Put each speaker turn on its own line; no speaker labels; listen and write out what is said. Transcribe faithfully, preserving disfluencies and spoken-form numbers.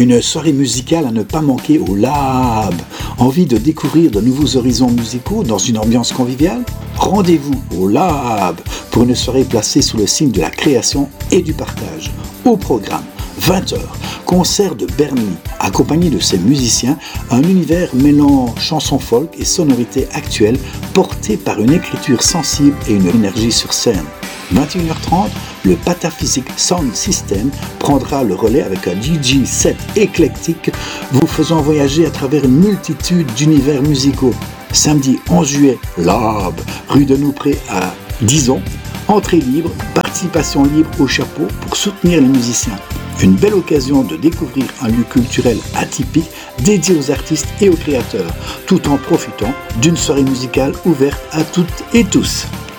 Une soirée musicale à ne pas manquer au Lab. Envie de découvrir de nouveaux horizons musicaux dans une ambiance conviviale ? Rendez-vous au Lab pour une soirée placée sous le signe de la création et du partage. Au programme, vingt heures, concert de Bernie, accompagné de ses musiciens, un univers mêlant chansons folk et sonorités actuelles, porté par une écriture sensible et une énergie sur scène. vingt et une heures trente, le Pataphysic Sound System prendra le relais avec un D J set éclectique, vous faisant voyager à travers une multitude d'univers musicaux. Samedi onze juillet, Lab, rue de Noupré à Dizon, entrée libre, participation libre au chapeau pour soutenir les musiciens. Une belle occasion de découvrir un lieu culturel atypique dédié aux artistes et aux créateurs, tout en profitant d'une soirée musicale ouverte à toutes et tous.